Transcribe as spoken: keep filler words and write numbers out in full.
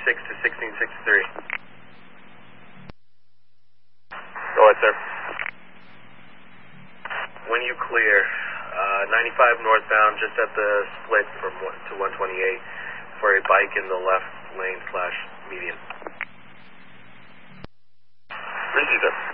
six to sixteen sixty-three. Go ahead, sir. When you clear, uh, ninety-five northbound, just at the split from one to one twenty-eight for a bike in the left lane slash median. Receive, sir.